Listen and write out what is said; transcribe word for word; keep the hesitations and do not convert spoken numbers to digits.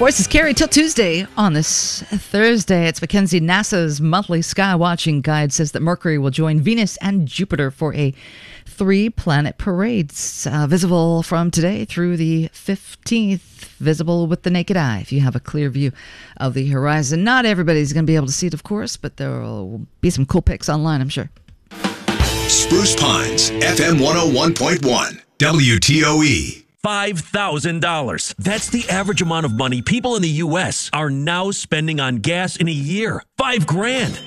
Voices carry till Tuesday. On this Thursday, it's Mackenzie. NASA's monthly sky watching guide says that Mercury will join Venus and Jupiter for a three-planet parade. Uh, visible from today through the fifteenth. Visible with the naked eye if you have a clear view of the horizon. Not everybody's going to be able to see it, of course, but there will be some cool pics online, I'm sure. Spruce Pines, F M one oh one point one, W T O E. five thousand dollars. That's the average amount of money people in the U S are now spending on gas in a year. Five grand.